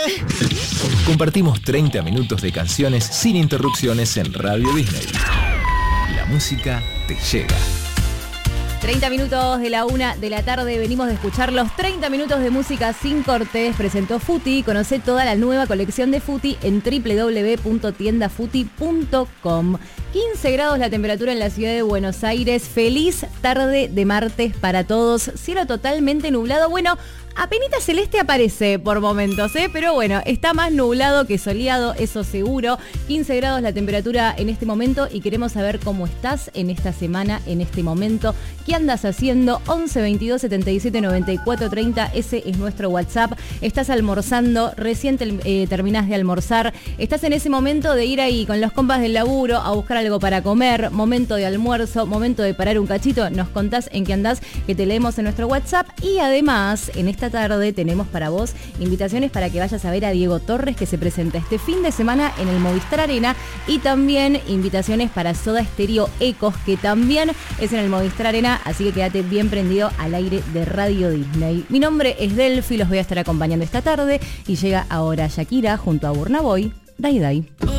Compartimos 30 minutos de canciones sin interrupciones en Radio Disney. La música te llega. 30 minutos de la 1 de la tarde, venimos de escuchar los 30 minutos de música sin cortes. Presentó Futi, conoce toda la nueva colección de Futi en www.tiendafuti.com. 15 grados la temperatura en la ciudad de Buenos Aires. Feliz tarde de martes para todos. Cielo totalmente nublado. Bueno, apenita celeste aparece por momentos, pero bueno, está más nublado que soleado, eso seguro. 15 grados la temperatura en este momento y queremos saber cómo estás en esta semana, en este momento. ¿Qué andas haciendo? 11 22 77 94 30, ese es nuestro WhatsApp. Estás almorzando, recién terminás de almorzar. Estás en ese momento de ir ahí con los compas del laburo a buscar algo para comer, momento de almuerzo, momento de parar un cachito. Nos contás en qué andás, que te leemos en nuestro WhatsApp. Y además, en esta tarde tenemos para vos invitaciones para que vayas a ver a Diego Torres, que se presenta este fin de semana en el Movistar Arena, y también invitaciones para Soda Stereo Ecos, que también es en el Movistar Arena, así que quédate bien prendido al aire de Radio Disney. Mi nombre es Delphi, los voy a estar acompañando esta tarde y llega ahora Shakira junto a Burna Boy, Dai Dai.